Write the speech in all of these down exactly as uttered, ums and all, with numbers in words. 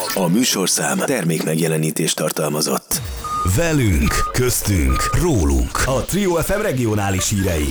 A műsorszám termék megjelenítést tartalmazott. Velünk, köztünk, rólunk. A Trio ef em regionális hírei.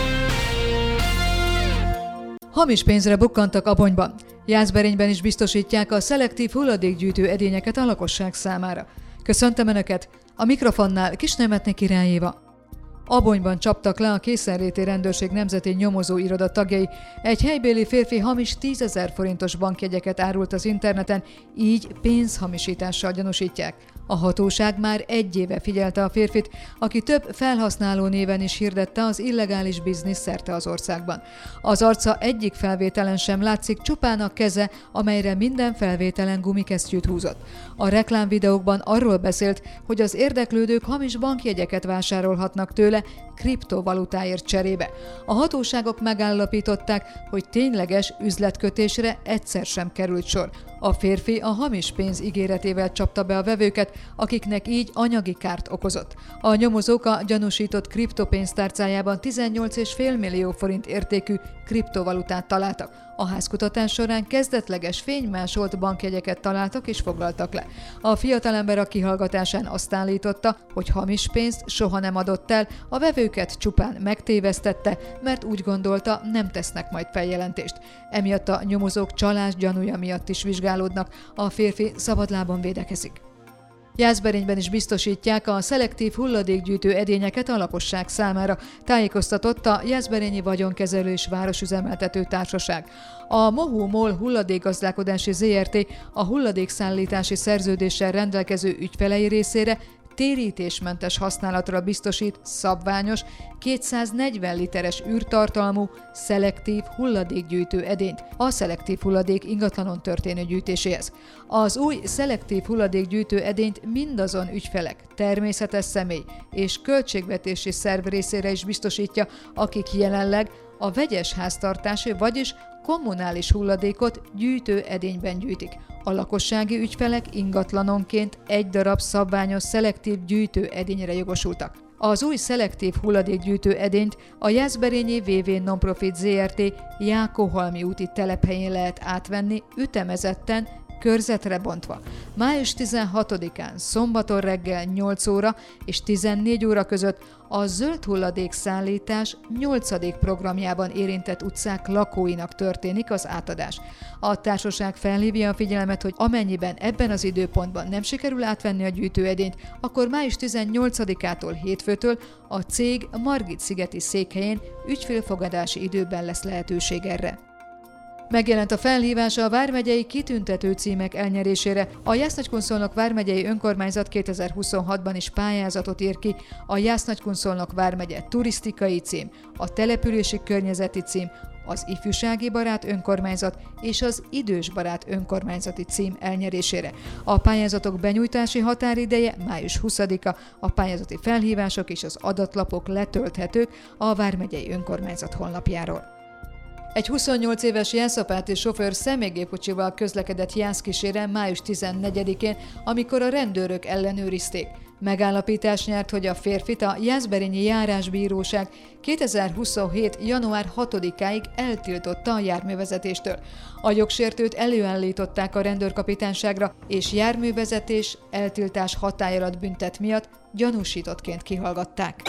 Hamis pénzre bukkantak Abonyban. Jászberényben is biztosítják a szelektív hulladékgyűjtő edényeket a lakosság számára. Köszöntöm Önöket! A mikrofonnál Kisnemetné Király Éva. Abonyban csaptak le a Készenléti Rendőrség Nemzeti Nyomozó Iroda tagjai. Egy helybéli férfi hamis tízezer forintos bankjegyeket árult az interneten, így pénzhamisítással gyanúsítják. A hatóság már egy éve figyelte a férfit, aki több felhasználó néven is hirdette az illegális biznisz szerte az országban. Az arca egyik felvételen sem látszik, csupán a keze, amelyre minden felvételen gumikesztyűt húzott. A reklámvideókban arról beszélt, hogy az érdeklődők hamis bankjegyeket vásárolhatnak tőle kriptovalutáért cserébe. A hatóságok megállapították, hogy tényleges üzletkötésre egyszer sem került sor. A férfi a hamis pénz ígéretével csapta be a vevőket, akiknek így anyagi kárt okozott. A nyomozók a gyanúsított kriptopénztárcájában tizennyolc egész öt millió forint értékű kriptovalutát találtak. A házkutatás során kezdetleges fénymásolt bankjegyeket találtak és foglaltak le. A fiatalember a kihallgatásán azt állította, hogy hamis pénzt soha nem adott el, a vevőket csupán megtévesztette, mert úgy gondolta, nem tesznek majd feljelentést. Emiatt a nyomozók csalás gyanúja miatt is vizsgálódnak, a férfi szabadlábon védekezik. Jászberényben is biztosítják a szelektív hulladékgyűjtő edényeket a lakosság számára, tájékoztatott a Jászberényi Vagyonkezelő és Városüzemeltető Társaság. A Mohu MOL hulladékgazdálkodási zé er té a hulladékszállítási szerződéssel rendelkező ügyfelei részére térítésmentes használatra biztosít szabványos, kétszáznegyven literes űrtartalmú, szelektív hulladékgyűjtő edényt a szelektív hulladék ingatlanon történő gyűjtéséhez. Az új szelektív hulladékgyűjtő edényt mindazon ügyfelek, természetes személy és költségvetési szerv részére is biztosítja, akik jelenleg a vegyes háztartási, vagyis kommunális hulladékot gyűjtő edényben gyűjtik. A lakossági ügyfelek ingatlanonként egy darab szabványos szelektív gyűjtő edényre jogosultak. Az új szelektív hulladékgyűjtő edényt a Jászberényi vé vé Nonprofit zé er té Jákóhalmi úti telephelyén lehet átvenni ütemezetten, körzetre bontva. május tizenhatodikán szombaton reggel nyolc óra és tizennégy óra között a zöld hulladék szállítás nyolcadik programjában érintett utcák lakóinak történik az átadás. A társaság felhívja a figyelmet, hogy amennyiben ebben az időpontban nem sikerül átvenni a gyűjtőedényt, akkor május tizennyolcadikától hétfőtől a cég Margit-szigeti székhelyén ügyfélfogadási időben lesz lehetőség erre. Megjelent a felhívás a vármegyei kitüntető címek elnyerésére. A Jász-Nagykunszolnok vármegyei önkormányzat kétezer-huszonhatban is pályázatot ír ki a Jász-Nagykunszolnok vármegye turisztikai cím, a települési környezeti cím, az ifjúsági barát önkormányzat és az idősbarát önkormányzati cím elnyerésére. A pályázatok benyújtási határideje május huszadika, a pályázati felhívások és az adatlapok letölthetők a vármegyei önkormányzat honlapjáról. Egy huszonnyolc éves jászapáti sofőr személygépkocsival közlekedett Jászkíséren május tizennegyedikén, amikor a rendőrök ellenőrizték. Megállapítás nyert, hogy a férfit a Jászberényi Járásbíróság kétezer-huszonhét. január hatodikáig eltiltotta a járművezetéstől. A jogsértőt előállították a rendőrkapitányságra, és járművezetés eltiltás hatály alatt büntet miatt gyanúsítottként kihallgatták.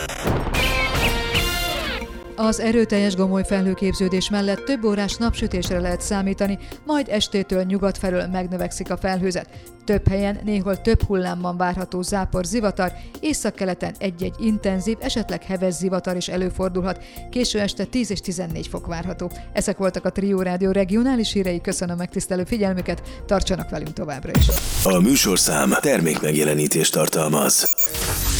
Az erőteljes gomoly felhőképződés mellett több órás napsütésre lehet számítani, majd estétől nyugat felől megnövekszik a felhőzet. Több helyen néhol több hullámban várható zápor, zivatar, északkeleten egy-egy intenzív, esetleg heves zivatar is előfordulhat. Késő este tíz és tizennégy fok várható. Ezek voltak a Trio Rádió regionális hírei, köszönöm megtisztelő figyelmüket, tartsanak velünk továbbra is. A műsorszám termék megjelenítést tartalmaz.